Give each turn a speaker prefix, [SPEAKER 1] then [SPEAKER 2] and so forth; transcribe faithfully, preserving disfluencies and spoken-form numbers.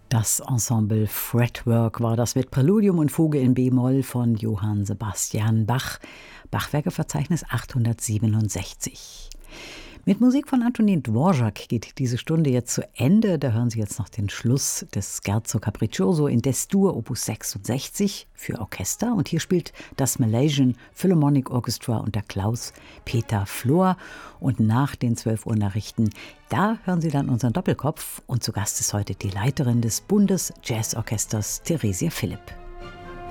[SPEAKER 1] Das Ensemble Fretwork war das mit Präludium und Fuge in B-Moll von Johann Sebastian Bach, Bachwerkeverzeichnis achthundertsiebenundsechzig. Mit Musik von Antonin Dvorak geht diese Stunde jetzt zu Ende. Da hören Sie jetzt noch den Schluss des Scherzo Capriccioso in D-Dur Opus sechsundsechzig für Orchester. Und hier spielt das Malaysian Philharmonic Orchestra unter Klaus-Peter Flohr. Und nach den zwölf Uhr Nachrichten, da hören Sie dann unseren Doppelkopf. Und zu Gast ist heute die Leiterin des Bundesjazzorchesters, Theresia Philipp.